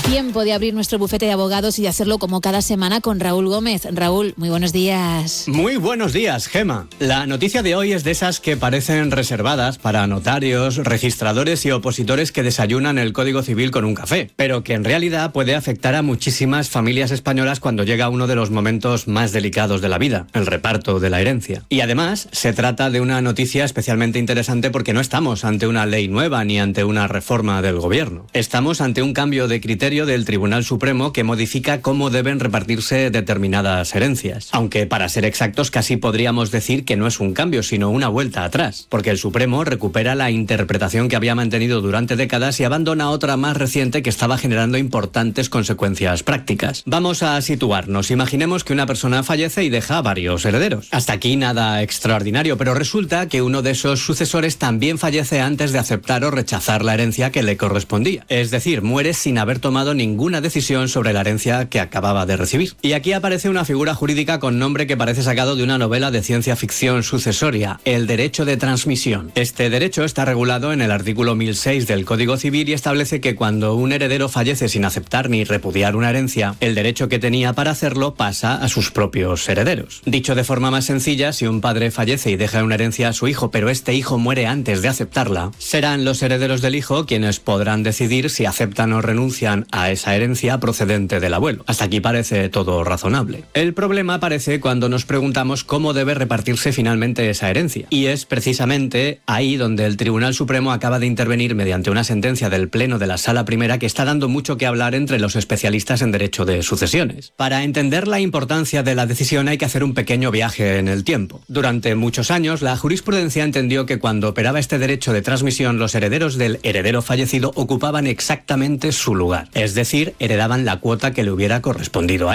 Tiempo de abrir nuestro bufete de abogados y de hacerlo como cada semana con Raúl Gómez. Raúl, muy buenos días. Muy buenos días, Gema. La noticia de hoy es de esas que parecen reservadas para notarios, registradores y opositores que desayunan el Código Civil con un café, pero que en realidad puede afectar a muchísimas familias españolas cuando llega uno de los momentos más delicados de la vida, el reparto de la herencia. Y además, se trata de una noticia especialmente interesante porque no estamos ante una ley nueva ni ante una reforma del gobierno. Estamos ante un cambio de criterio del Tribunal Supremo que modifica cómo deben repartirse determinadas herencias. Aunque, para ser exactos, casi podríamos decir que no es un cambio, sino una vuelta atrás, porque el Supremo recupera la interpretación que había mantenido durante décadas y abandona otra más reciente que estaba generando importantes consecuencias prácticas. Vamos a situarnos. Imaginemos que una persona fallece y deja varios herederos. Hasta aquí nada extraordinario, pero resulta que uno de esos sucesores también fallece antes de aceptar o rechazar la herencia que le correspondía. Es decir, muere sin haber tomado ninguna decisión sobre la herencia que acababa de recibir. Y aquí aparece una figura jurídica con nombre que parece sacado de una novela de ciencia ficción sucesoria, el derecho de transmisión. Este derecho está regulado en el artículo 1006 del Código Civil y establece que cuando un heredero fallece sin aceptar ni repudiar una herencia, el derecho que tenía para hacerlo pasa a sus propios herederos. Dicho de forma más sencilla, si un padre fallece y deja una herencia a su hijo, pero este hijo muere antes de aceptarla, serán los herederos del hijo quienes podrán decidir si aceptan o renuncian a esa herencia procedente del abuelo. Hasta aquí parece todo razonable. El problema aparece cuando nos preguntamos cómo debe repartirse finalmente esa herencia. Y es precisamente ahí donde el Tribunal Supremo acaba de intervenir mediante una sentencia del Pleno de la Sala Primera que está dando mucho que hablar entre los especialistas en derecho de sucesiones. Para entender la importancia de la decisión hay que hacer un pequeño viaje en el tiempo. Durante muchos años, la jurisprudencia entendió que cuando operaba este derecho de transmisión, los herederos del heredero fallecido ocupaban exactamente su lugar. Es decir, heredaban la cuota que le hubiera correspondido a él.